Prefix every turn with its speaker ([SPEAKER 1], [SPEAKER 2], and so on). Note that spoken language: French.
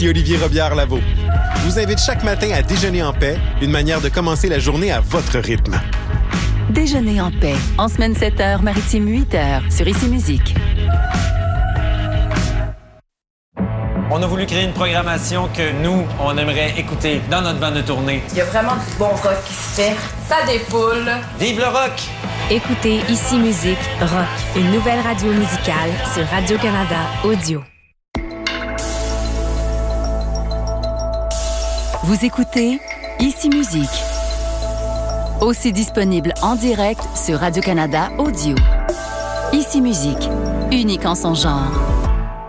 [SPEAKER 1] Et Olivier Robillard-Lavaux vous invite chaque matin à déjeuner en paix, une manière de commencer la journée à votre rythme.
[SPEAKER 2] Déjeuner en paix, en semaine 7h, maritime 8h, sur Ici Musique.
[SPEAKER 3] On a voulu créer une programmation que nous, on aimerait écouter dans notre bande de tournée.
[SPEAKER 4] Il y a vraiment du bon rock qui se fait. Ça défoule.
[SPEAKER 3] Vive le rock!
[SPEAKER 5] Écoutez Ici Musique Rock, une nouvelle radio musicale sur Radio-Canada Audio.
[SPEAKER 2] Vous écoutez Ici Musique. Aussi disponible en direct sur Radio-Canada Audio. Ici Musique, unique en son genre.